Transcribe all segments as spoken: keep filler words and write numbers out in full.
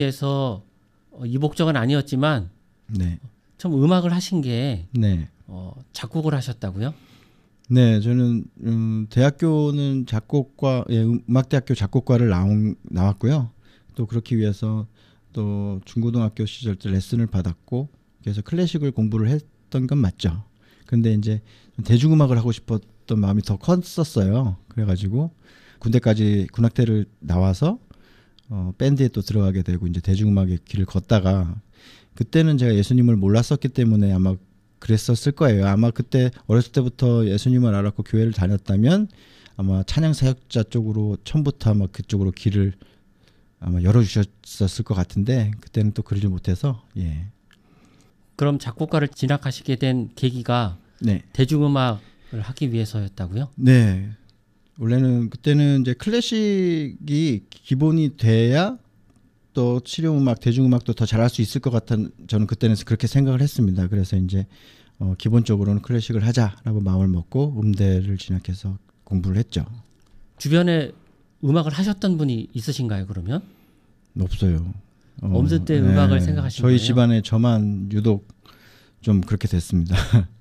에서 어, 이 목적은 아니었지만 네. 처음 음악을 하신 게 네. 어, 작곡을 하셨다고요? 네, 저는 음, 대학교는 작곡과 예, 음악대학교 작곡과를 나온, 나왔고요. 또 그렇기 위해서 또 중고등학교 시절 때 레슨을 받았고 그래서 클래식을 공부를 했던 건 맞죠. 근데 이제 대중음악을 하고 싶었던 마음이 더 컸었어요. 그래가지고 군대까지 군악대를 나와서 어, 밴드에 또 들어가게 되고 이제 대중음악의 길을 걷다가 그때는 제가 예수님을 몰랐었기 때문에 아마 그랬었을 거예요. 아마 그때 어렸을 때부터 예수님을 알았고 교회를 다녔다면 아마 찬양 사역자 쪽으로 처음부터 아마 그쪽으로 길을 아마 열어주셨을 것 같은데 그때는 또 그러지 못해서 예. 그럼 작곡가를 진학하시게 된 계기가 네. 대중음악을 하기 위해서였다고요? 네. 원래는 그때는 이제 클래식이 기본이 돼야 또 실용음악, 대중음악도 더 잘할 수 있을 것 같은 저는 그때는 그렇게 생각을 했습니다. 그래서 이제 어, 기본적으로는 클래식을 하자라고 마음을 먹고 음대를 진학해서 공부를 했죠. 주변에 음악을 하셨던 분이 있으신가요, 그러면? 없어요. 어, 없을 때 네. 음악을 생각하신 저희 거예요? 저희 집안에 저만 유독 좀 그렇게 됐습니다.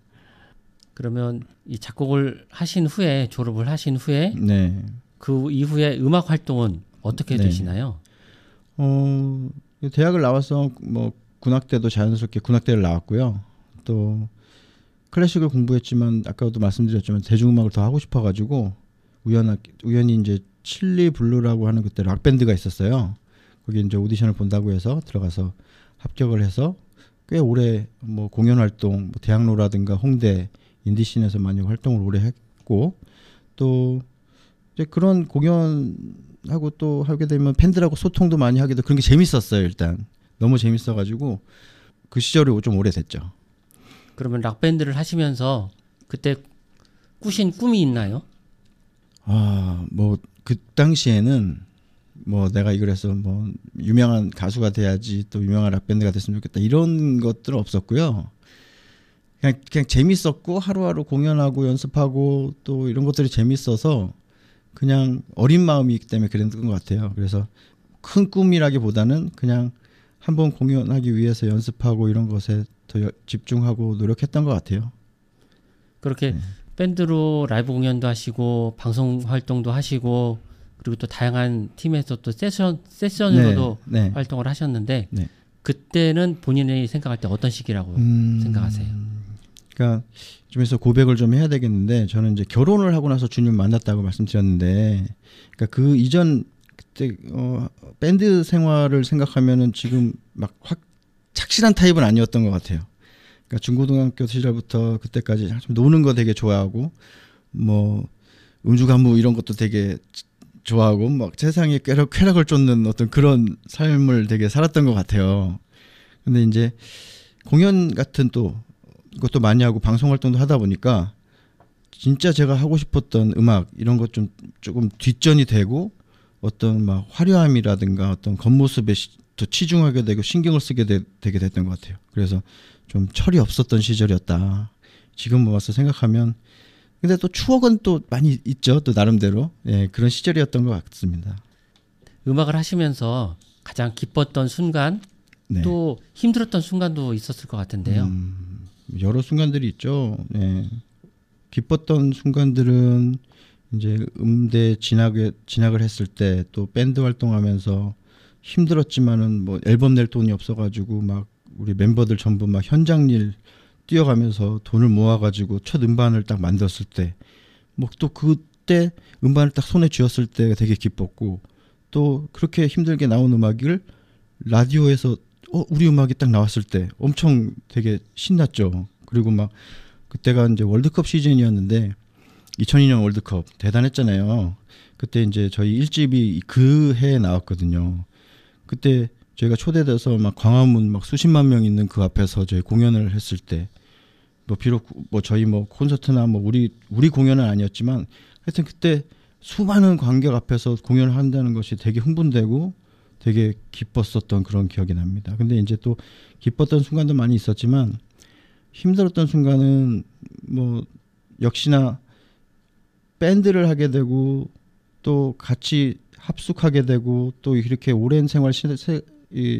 그러면 이 작곡을 하신 후에 졸업을 하신 후에 네. 그 이후에 음악 활동은 어떻게 네. 되시나요? 어, 대학을 나와서 뭐 군악대도 자연스럽게 군악대를 나왔고요. 또 클래식을 공부했지만 아까도 말씀드렸지만 대중음악을 더 하고 싶어가지고 우연하, 우연히 이제 칠리 블루라고 하는 그때 락 밴드가 있었어요. 거기 이제 오디션을 본다고 해서 들어가서 합격을 해서 꽤 오래 뭐 공연 활동, 뭐 대학로라든가 홍대 인디씬에서 많이 활동을 오래 했고 또 이제 그런 공연하고 또 하게 되면 팬들하고 소통도 많이 하게 되고 그런 게 재밌었어요. 일단 너무 재밌어가지고 그 시절이 좀 오래됐죠. 그러면 락 밴드를 하시면서 그때 꾸신 꿈이 있나요? 아, 뭐 그 당시에는 뭐 내가 이걸 해서 뭐 유명한 가수가 돼야지 또 유명한 락 밴드가 됐으면 좋겠다 이런 것들은 없었고요. 그냥 그냥 재밌었고 하루하루 공연하고 연습하고 또 이런 것들이 재밌어서 그냥 어린 마음이기 때문에 그랬던 것 같아요. 그래서 큰 꿈이라기보다는 그냥 한번 공연하기 위해서 연습하고 이런 것에 더 집중하고 노력했던 것 같아요. 그렇게 네. 밴드로 라이브 공연도 하시고 방송 활동도 하시고 그리고 또 다양한 팀에서 또 세션, 세션으로도 네. 네. 활동을 하셨는데 네. 그때는 본인이 생각할 때 어떤 시기라고 음... 생각하세요? 그러니까 좀 해서 고백을 좀 해야 되겠는데 저는 이제 결혼을 하고 나서 주님 만났다고 말씀드렸는데 그러니까 그 이전 그때 어, 밴드 생활을 생각하면은 지금 막 확 착실한 타입은 아니었던 것 같아요. 그러니까 중고등학교 시절부터 그때까지 좀 노는 거 되게 좋아하고 뭐 음주 가무 이런 것도 되게 좋아하고 막 세상에 쾌락, 쾌락을 쫓는 어떤 그런 삶을 되게 살았던 것 같아요. 근데 이제 공연 같은 또 그것도 많이 하고 방송 활동도 하다 보니까 진짜 제가 하고 싶었던 음악 이런 것 좀 조금 뒷전이 되고 어떤 막 화려함이라든가 어떤 겉모습에 더 치중하게 되고 신경을 쓰게 되, 되게 됐던 것 같아요. 그래서 좀 철이 없었던 시절이었다. 지금 와서 생각하면 근데 또 추억은 또 많이 있죠. 또 나름대로 예, 그런 시절이었던 것 같습니다. 음악을 하시면서 가장 기뻤던 순간 네. 또 힘들었던 순간도 있었을 것 같은데요. 음, 여러 순간들이 있죠. 네. 기뻤던 순간들은 이제 음대 진학에 진학을 했을 때 또 밴드 활동하면서 힘들었지만은 뭐 앨범 낼 돈이 없어가지고 막 우리 멤버들 전부 막 현장 일 뛰어가면서 돈을 모아가지고 첫 음반을 딱 만들었을 때 뭐 또 그때 음반을 딱 손에 쥐었을 때가 되게 기뻤고 또 그렇게 힘들게 나온 음악을 라디오에서 어 우리 음악이 딱 나왔을 때 엄청 되게 신났죠. 그리고 막 그때가 이제 월드컵 시즌이었는데 이천이 년 월드컵 대단했잖아요. 그때 이제 저희 일 집이 그 해에 나왔거든요. 그때 저희가 초대돼서 막 광화문 막 수십만 명 있는 그 앞에서 저희 공연을 했을 때 뭐 비록 뭐 저희 뭐 콘서트나 뭐 우리 우리 공연은 아니었지만 하여튼 그때 수많은 관객 앞에서 공연을 한다는 것이 되게 흥분되고 되게 기뻤었던 그런 기억이 납니다. 근데 이제 또 기뻤던 순간도 많이 있었지만 힘들었던 순간은 뭐 역시나 밴드를 하게 되고 또 같이 합숙하게 되고 또 이렇게 오랜 생활 시, 세, 이